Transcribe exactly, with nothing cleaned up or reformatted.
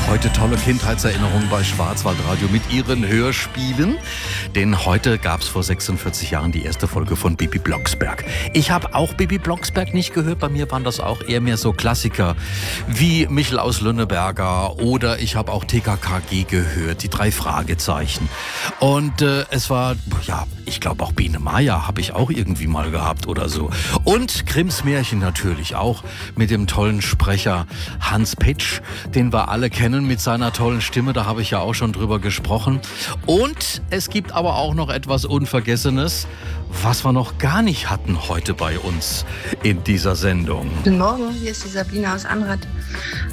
Heute tolle Kindheitserinnerungen bei Schwarzwaldradio mit ihren Hörspielen. Denn heute gab es vor sechsundvierzig Jahren die erste Folge von Bibi Blocksberg. Ich habe auch Bibi Blocksberg nicht gehört. Bei mir waren das auch eher mehr so Klassiker wie Michel aus Lönneberger oder ich habe auch T K K G gehört, die drei Fragezeichen. Und äh, es war, ja, ich glaube auch Biene Maya habe ich auch irgendwie mal gehabt oder so. Und Grimms Märchen natürlich auch mit dem tollen Sprecher Hans Petsch, den wir alle kennen mit seiner tollen Stimme, da habe ich ja auch schon drüber gesprochen. Und es gibt aber auch noch etwas Unvergessenes, was wir noch gar nicht hatten heute bei uns in dieser Sendung. Guten Morgen, hier ist die Sabine aus Anrath.